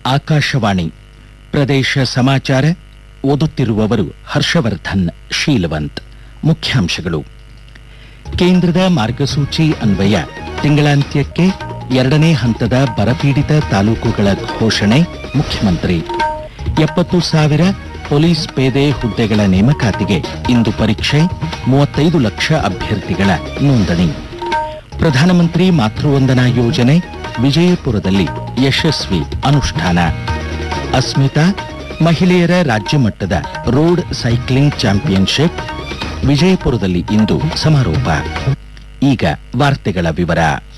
ಆಕಾಶವಾಣಿ ಪ್ರದೇಶ ಸಮಾಚಾರ ಓದುತ್ತಿರುವವರು ಹರ್ಷವರ್ಧನ್ ಶೀಲವಂತ್. ಮುಖ್ಯಾಂಶಗಳು. ಕೇಂದ್ರದ ಮಾರ್ಗಸೂಚಿ ಅನ್ವಯ ತಿಂಗಳಾಂತ್ಯಕ್ಕೆ 2ನೇ ಹಂತದ ಬರಪೀಡಿತ ತಾಲೂಕುಗಳ ಘೋಷಣೆ. ಮುಖ್ಯಮಂತ್ರಿ 70,000 ಪೊಲೀಸ್ ಪೇದೆ ಹುದ್ದೆಗಳ ನೇಮಕಾತಿಗೆ ಇಂದು ಪರೀಕ್ಷೆ. 35 ಲಕ್ಷ ಅಭ್ಯರ್ಥಿಗಳ ನೋಂದಣಿ. ಪ್ರಧಾನಮಂತ್ರಿ ಮಾತೃವಂದನಾ ಯೋಜನೆ ವಿಜಯಪುರದಲ್ಲಿ ಯಶಸ್ವಿ ಅನುಷ್ಠಾನ. ಅಸ್ಮಿತಾ ಮಹಿಳೆಯರ ರಾಜ್ಯ ಮಟ್ಟದ ರೋಡ್ ಸೈಕ್ಲಿಂಗ್ ಚಾಂಪಿಯನ್ಶಿಪ್ ವಿಜಯಪುರದಲ್ಲಿ ಇಂದು ಸಮಾರೋಪ. ಈಗ ವಾರ್ತೆಗಳ ವಿವರ.